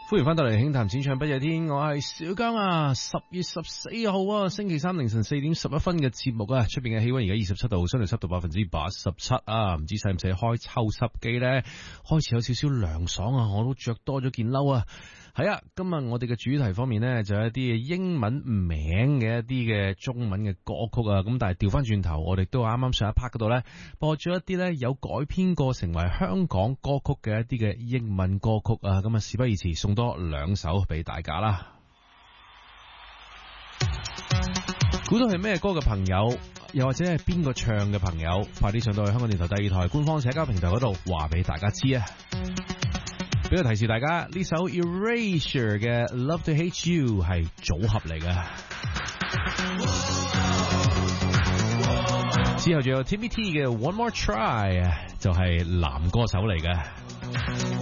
歡迎翻到嚟輕談淺唱不夜天，我係小姜啊。10月14號啊，星期三凌晨4點11分嘅節目啊，出邊嘅氣溫而家27度，相對濕度87%啊，唔知使唔使開抽濕機呢？開始有少少涼爽啊，我都着多咗件褸啊。係啊，今日我哋嘅主題方面呢，就有一啲英文名嘅一啲嘅中文嘅歌曲啊，咁但係調翻轉頭，我哋都啱啱上一 part 嗰度呢，播咗一啲呢有改編過成為香港歌曲嘅一啲嘅英文歌曲啊，咁啊事不宜遲，送多2首俾大家啦。估到係咩歌嘅朋友，又或者係邊個唱嘅朋友，快啲上到去香港電台第2台官方社交平台嗰度話俾大家知啊！俾個提示大家，呢首 Erasure 嘅 Love to Hate You 係組合嚟嘅，之後仲有 Timmy T 嘅 One More Try 就係男歌手嚟嘅。